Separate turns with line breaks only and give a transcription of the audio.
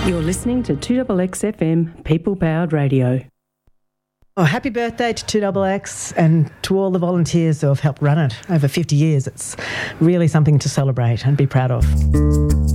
You're listening to 2XX FM, People-Powered Radio.
Oh, happy birthday to 2XX and to all the volunteers who have helped run it over 50 years. It's really something to celebrate and be proud of.